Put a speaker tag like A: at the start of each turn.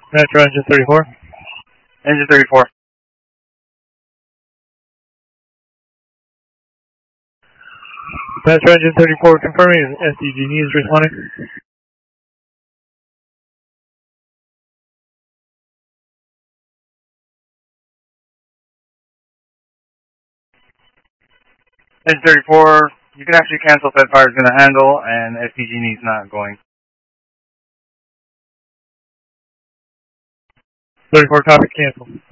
A: Metro engine 34.
B: Engine 34.
A: Metro engine 34 confirming SDG needs responding.
B: Engine 34, you can actually cancel. Fed Fire is going to handle, and SDG needs not going.
A: 34 copy, cancel.